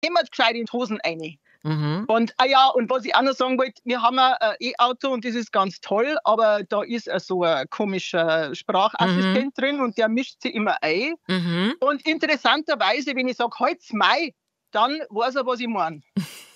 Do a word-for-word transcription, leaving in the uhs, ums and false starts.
immer gescheit in die Hosen rein. Mhm. Und, ah ja, und was ich auch noch sagen wollte, wir haben ein E-Auto und das ist ganz toll, aber da ist äh, so ein komischer Mhm. Sprachassistent drin und der mischt sich immer ein. Mhm. Und interessanterweise, wenn ich sage, halt's Mai, dann weiß er, was ich meine.